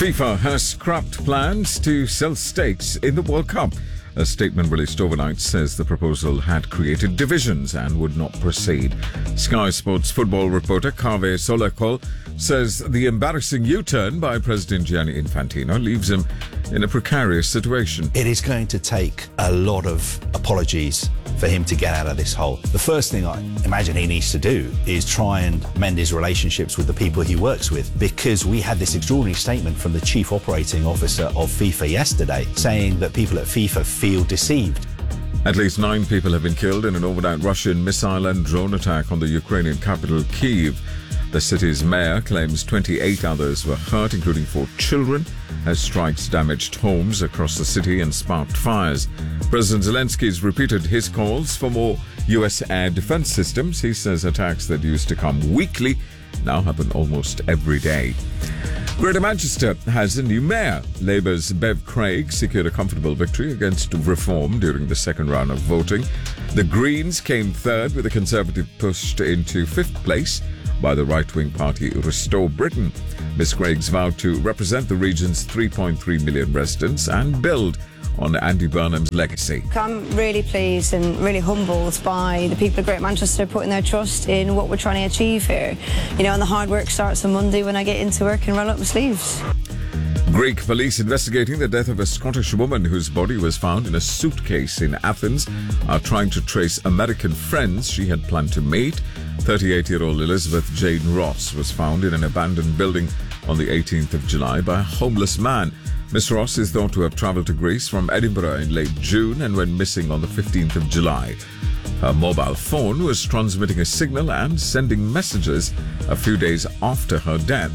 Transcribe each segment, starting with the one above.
FIFA has scrapped plans to sell stakes in the World Cup. A statement released overnight says the proposal had created divisions and would not proceed. Sky Sports football reporter Kaveh Solakol says the embarrassing U-turn by President Gianni Infantino leaves him in a precarious situation. It is going to take a lot of apologies for him to get out of this hole. The first thing I imagine he needs to do is try and mend his relationships with the people he works with, because we had this extraordinary statement from the chief operating officer of FIFA yesterday saying that people at FIFA feel deceived. At least 9 people have been killed in an overnight Russian missile and drone attack on the Ukrainian capital, Kyiv. The city's mayor claims 28 others were hurt, including 4 children, as strikes damaged homes across the city and sparked fires. President Zelensky's repeated his calls for more U.S. air defense systems. He says attacks that used to come weekly now happen almost every day. Greater Manchester has a new mayor. Labour's Bev Craig secured a comfortable victory against Reform during the second round of voting. The Greens came third, with the Conservative pushed into 5th place by the right-wing party Restore Britain. Ms Craig's vowed to represent the region's 3.3 million residents and build on Andy Burnham's legacy. I'm really pleased and really humbled by the people of Greater Manchester putting their trust in what we're trying to achieve here. You know, and the hard work starts on Monday when I get into work and roll up my sleeves. Greek police investigating the death of a Scottish woman whose body was found in a suitcase in Athens are trying to trace American friends she had planned to meet. 38-year-old Elizabeth Jane Ross was found in an abandoned building on the 18th of July by a homeless man. Miss Ross is thought to have travelled to Greece from Edinburgh in late June and went missing on the 15th of July. Her mobile phone was transmitting a signal and sending messages a few days after her death.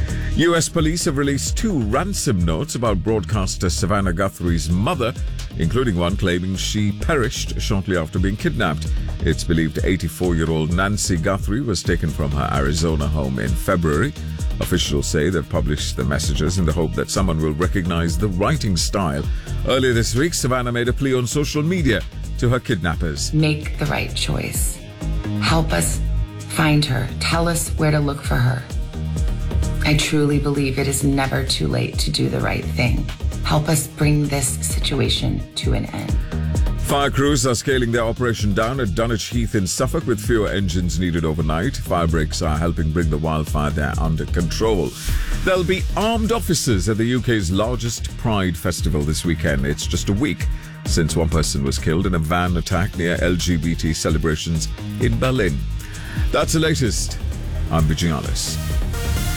U.S. police have released 2 ransom notes about broadcaster Savannah Guthrie's mother, including one claiming she perished shortly after being kidnapped. It's believed 84-year-old Nancy Guthrie was taken from her Arizona home in February. Officials say they've published the messages in the hope that someone will recognize the writing style. Earlier this week, Savannah made a plea on social media to her kidnappers. Make the right choice. Help us find her. Tell us where to look for her. I truly believe it is never too late to do the right thing. Help us bring this situation to an end. Fire crews are scaling their operation down at Dunwich Heath in Suffolk, with fewer engines needed overnight. Fire breaks are helping bring the wildfire there under control. There'll be armed officers at the UK's largest Pride festival this weekend. It's just a week since one person was killed in a van attack near LGBT celebrations in Berlin. That's the latest. I'm Vijay Alice.